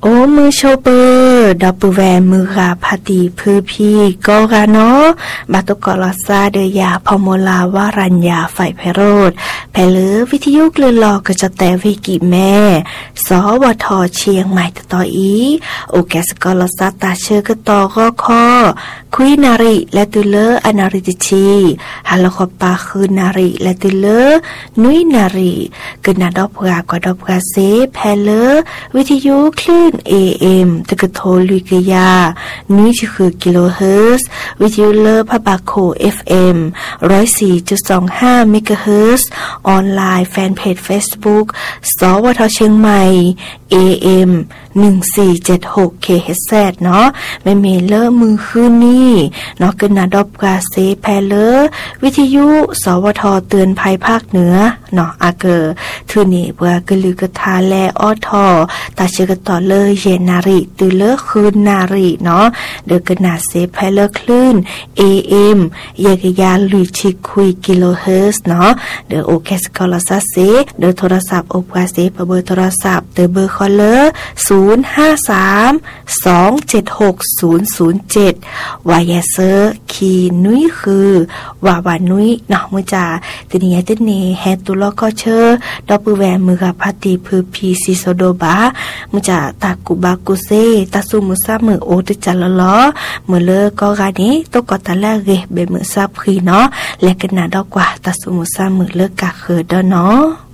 โอ้มือโชเปอร์ดอปแวมือกาพาตีพือพี่ก็กาเนาะบาตุกอลอซาเดยาพอโมลาวารัญญาไฟไพโรดแพลือวิทยุกลือหลอกก็จะแต่วิกิแม่สวทเชียงใหม่ต่ออีโอแกสกอลอซาตาเชอก็ต่อก็คอคุยนาริและตุเลออนาริติชีฮัลโลคปาคือนาริและตุเลอนุยนาริกนาดอกกากว่าดอกกาเซแพลือวิทยุคลื่น AM ตะกะโทลุยกยานี้คือกิโลเฮิรตซ์วิทยุเลอพะบาโค FM 104.25 เมกะเฮิรตซ์ออนไลน์แฟนเพจ Facebook สวทเชียงใหม่ AM 1476 KHZ เนาะแม่เมเลอมือคืนนี้เนาะกึนาดอบกาเซแพเลอวิทยุสวทเตือนภัยภาคเหนือเนาะอาเกอทือนี่เบกะลือกะทาแลออทอตาเชกะต่อเลเยนาริตือเลคืนนาริเนาะเดกะนาเซแพเลคลื่น AM เยกะยาลุยชิคุยกิโลเฮิรตซ์เนาะเดอโอเคสกอลาซาเซเดอโทรศัพท์โอกาเซเบอร์โทรศัพท์เดอเบอร์คอลเลอร์053-276-007วายาเซอร์คีนุยคือวาวานุยเนาะมื้อจาตินี่ติเนแฮตุลก็เชอดอปแวมือกับพาติพือพีซิโซโดบามื้อจาตากุบากุเซตาซุมุซามือโอติจัลลอมื้อเลก็กานี้ตกตะละเกเบมือซาพรีเนาะและกะนาดอกกว่าตาซุมุซามือเลกะคือดอเนาะ